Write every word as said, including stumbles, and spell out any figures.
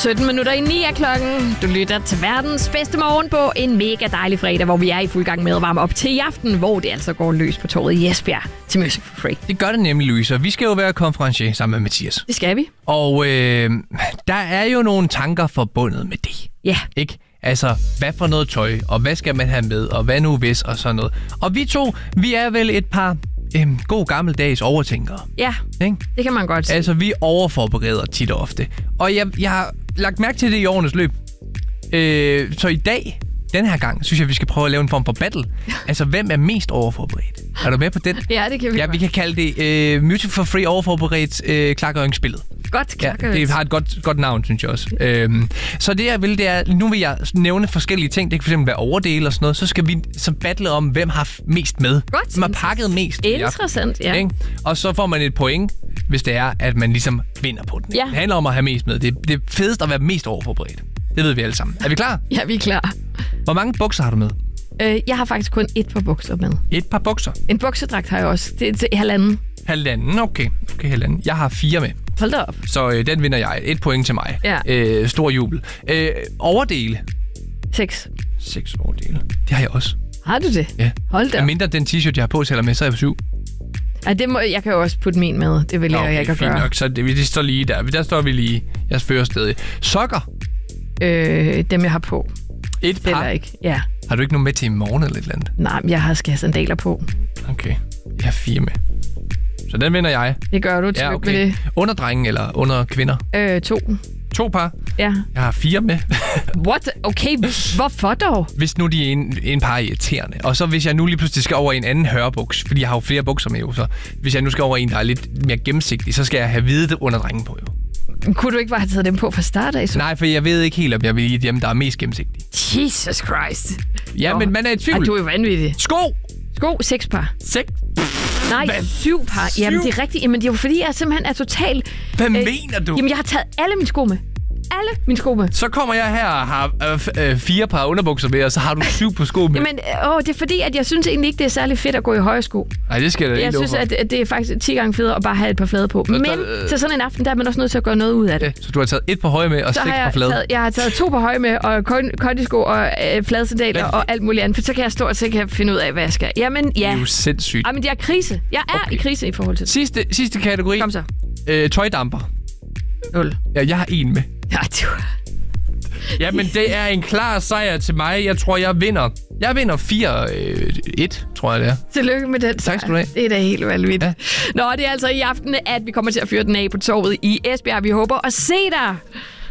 sytten minutter i ni er klokken. Du lytter til verdens bedste morgen på en mega dejlig fredag, hvor vi er i fuld gang med at varme op til i aften, hvor det altså går løs på torvet i Esbjerg til Music for Free. Det gør det nemlig, Louise, og vi skal jo være konferencier sammen med Mathias. Det skal vi. Og øh, der er jo nogle tanker forbundet med det. Ja. Ikke? Altså, hvad for noget tøj, og hvad skal man have med, og hvad nu hvis, og sådan noget. Og vi to, vi er vel et par øhm, god gammeldags overtænkere. Ja, ikke? Det kan man godt sige. Altså, vi overforbereder tit og ofte. Og jeg, jeg har lagt mærke til det i årenes løb. Øh, så i dag, den her gang, synes jeg, vi skal prøve at lave en form for battle. Altså, hvem er mest overforberedt? Er du med på den? Ja, det kan vi Ja, godt. vi kan kalde det øh, Music for Free overforberedt øh, klargøringsspillet. Godt, ja, det har et godt, godt navn, synes jeg også. Øhm, så det jeg vil, det er, nu vil jeg nævne forskellige ting. Det kan fx være overdele og sådan noget. Så skal vi så battle om, hvem har mest med. Godt. Hvem har pakket mest. Interessant, ja. Ikke? Og så får man et point, hvis det er, at man ligesom vinder på den. Ja. Det handler om at have mest med. Det, det er fedest at være mest overforberedt. Det ved vi alle sammen. Er vi klar? Ja, vi er klar. Hvor mange bukser har du med? Øh, jeg har faktisk kun et par bukser med. Et par bukser? En buksedragt har jeg også. Det er til halvanden. Halvanden, okay. Okay, halvanden. Jeg har fire med. Hold da op. Så øh, den vinder jeg. Et point til mig. Ja. Øh, stor jubel. Øh, overdele. Seks. Seks overdele. Det har jeg også. Har du det? Ja. Hold da op. Og mindre den t-shirt, jeg har på, tæller med, så er jeg på syv. Ej, det må, jeg kan jo også putte min med. Det vil jeg, okay, jeg ikke at gøre. Nok. Så det, det står lige der. Der står vi lige. Jeg fører stadig. Sokker. Øh, dem jeg har på. Et par. Eller ikke. Ja. Har du ikke nogen med til i morgen eller et eller andet? Nej, men jeg har skal have sandaler på. Okay. Jeg har fire med. Så den vinder jeg. Det gør du. Tillykke ja, okay. med det. Under drenge eller under kvinder? Øh, to. To par? Ja. Jeg har fire med. What? Okay, hvorfor dog? Hvis nu de er en, en par irriterende. Og så hvis jeg nu lige pludselig skal over i en anden hørbuks, fordi jeg har jo flere bukser med jo, så hvis jeg nu skal over i en, der er lidt mere gennemsigtig, så skal jeg have hvide under drengen på jo. Kunne du ikke bare have taget dem på fra start af? Så? Nej, for jeg ved ikke helt, om jeg vil i dem, der er mest gennemsigtige. Jesus Christ. Ja, Nå. men man er i tvivl. Ej, du er jo vanvittig. Sko! Sko, seks par. Seks? Nej, Hvad? syv par. Syv? Jamen, det er rigtigt. Jamen, det er jo fordi, jeg simpelthen er total... Hvad øh, mener du? Jamen, jeg har taget alle mine sko med. Alle mine sko med. Så kommer jeg her og har øh, øh, fire par underbukser med, og så har du syv på sko med. Jamen, åh, det er fordi, at jeg synes egentlig ikke, det er særlig fedt at gå i høje sko. Nej, det skal jeg da Jeg ikke synes, at, at det er faktisk ti gange federe at bare have et par flade på. Men der, øh... til sådan en aften, der er man også nødt til at gøre noget ud af det. Ja, så du har taget et par høje med, og så seks har jeg par flade? Taget, jeg har taget to par høje med, og kondisko og øh, flade sandaler og alt muligt andet. For så kan jeg stå og så kan jeg finde ud af, hvad jeg skal. Jamen, ja. Det er jo sindssygt. Ej, men det er krise. Jeg er Okay. i krise i forhold til det. Sidste, sidste kategori. Kom så. Øh, tøjdamper. Nul. Ja, jeg har en med. Ja, du... Jamen, det er en klar sejr til mig. Jeg tror, jeg vinder. Jeg vinder fire et, tror jeg det er. Tillykke med den. Tak skal du have. Det er da helt vanvittigt. Ja. Nå, det er altså i aften, at vi kommer til at fyre den af på torvet i Esbjerg. Vi håber at se dig.